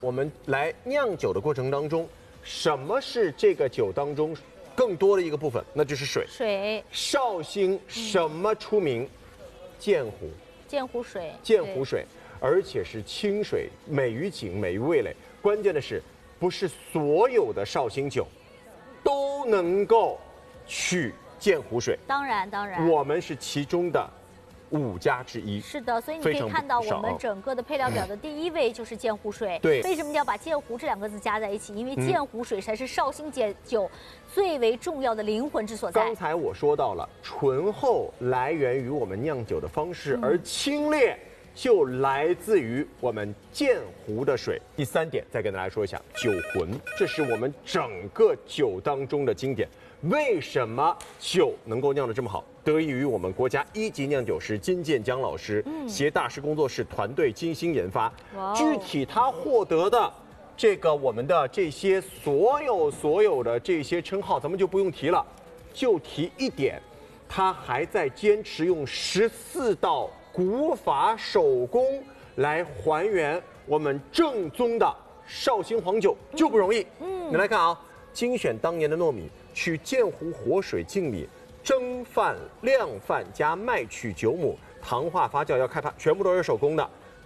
我们来酿酒的过程当中，什么是这个酒当中更多的一个部分？那就是水。 水。 绍兴什么出名？鉴湖。 鉴湖水。 鉴湖水，而且是清水，美于景，美于味蕾。关键的是，不是所有的绍兴酒都能够取鉴湖水。 当然， 我们是其中的5家之一。 是的，所以你可以看到我们整个的配料表的第1位就是鉴湖水。 对， 为什么要把鉴湖这2个字加在一起？因为鉴湖水才是绍兴酒最为重要的灵魂之所在。 刚才我说到了，醇厚来源于我们酿酒的方式，而清冽就来自于我们鉴湖的水。第3点，再跟大家说一下酒魂，这是我们整个酒当中的经典。为什么酒能够酿得这么好？得益于我们国家1级酿酒师金建江老师携大师工作室团队精心研发。具体他获得的这个我们的这些所有的这些称号，咱们就不用提了，就提一点，他还在坚持用14道古法手工来还原我们正宗的绍兴黄酒，就不容易。你来看啊，精选当年的糯米，取鉴湖活水净米，蒸饭、晾饭加麦曲酒母，糖化发酵要开发，全部都是手工的。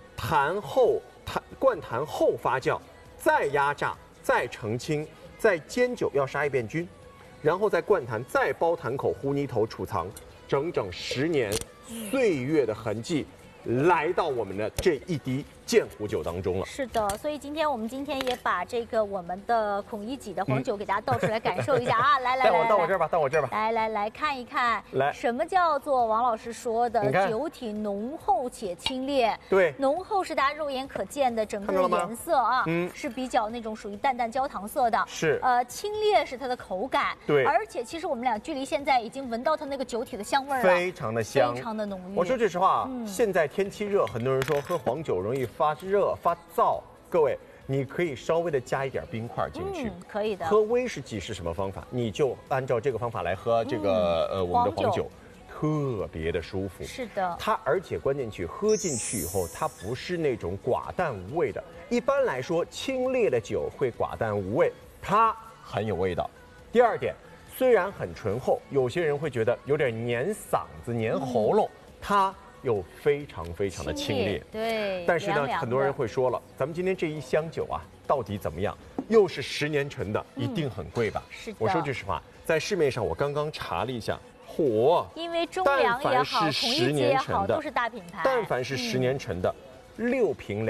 灌坛后发酵，再压榨，再澄清，再煎酒要杀一遍菌，然后在灌坛再包坛口糊泥头储藏，整整10年岁月的痕迹，来到我们的这一滴鉴湖酒当中了。 是的，所以我们今天也把这个我们的孔乙己的黄酒给大家倒出来感受一下啊！来， 到我这儿吧， 来看一看， 来， 什么叫做王老师说的酒体浓厚且清冽？ 对， 浓厚是大家肉眼可见的整个颜色啊，是比较那种属于淡焦糖色的。 是， 清冽是它的口感。 对， 而且其实我们俩距离现在已经闻到它那个酒体的香味了， 非常的香， 非常的浓郁。 我说句实话啊，现在天气热，很多人说喝黄酒容易发热发燥，各位，你可以稍微的加一点冰块进去， 可以的。 喝威士忌是什么方法？你就按照这个方法来喝这个我们的黄酒，特别的舒服。 是的， 它而且关键喝进去以后，它不是那种寡淡无味的。一般来说，清冽的酒会寡淡无味，它很有味道。第2点，虽然很醇厚，有些人会觉得有点黏嗓子、黏喉咙，它又非常的清冽， 对。 但是呢，很多人会说了，咱们今天这一箱酒啊，到底怎么样？又是10年陈的，一定很贵吧？ 是的。 我说句实话，在市面上我刚刚查了一下， 因为中粮也好，孔乙己也好，都是大品牌。 但凡是10年陈的，6瓶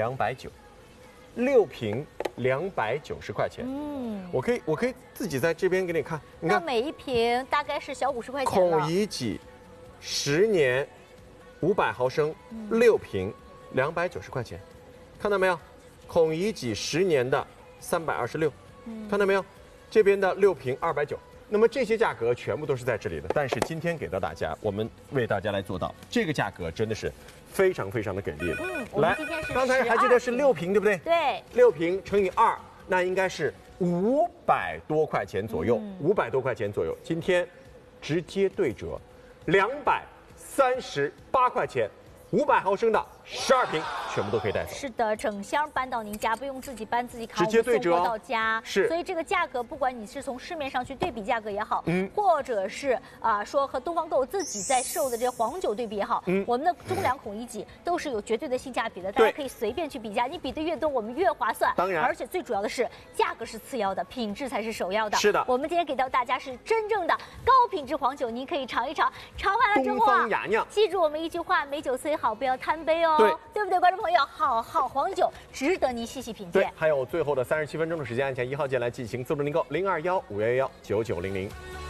290，6瓶290块钱。我可以自己在这边给你看，你看， 那每一瓶大概是小50块钱。 孔乙己10年500毫升，6瓶290块钱，看到没有？孔乙己10年的326，看到没有？这边的6瓶290。那么这些价格全部都是在这里的，但是今天给到大家，我们为大家来做到这个价格，真的是非常的给力了。 来， 刚才还记得是6瓶对不对？ 对 ，6瓶乘以2，那应该是500多块钱左右，500多块钱左右。今天直接对折，238块钱，500毫升的12瓶，全部都可以带走。 是的，整箱搬到您家，不用自己搬自己扛， 直接对折到家。 是， 所以这个价格，不管你是从市面上去对比价格也好，或者是说和东方购自己在售的这些黄酒对比也好，我们的中粮孔乙己都是有绝对的性价比的，大家可以随便去比价，你比的越多，我们越划算。 当然， 而且最主要的是，价格是次要的，品质才是首要的。 是的， 我们今天给到大家是真正的高品质黄酒，您可以尝一尝，尝完了之后东方雅酿， 记住我们一句话：美酒虽好，不要贪杯哦。对不对，观众朋友？好黄酒值得您细细品鉴。 对，还有最后的37分钟的时间，按下1号键来进行自助订购，021-511-9900。